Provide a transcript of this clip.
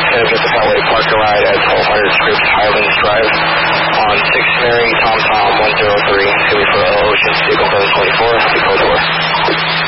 Ted at the Pelway Park Ride at 1200 Scripps Highlands Drive on 6 Mary, TomTom 103, heavy for Ocean Vehicle 724, happy code 4.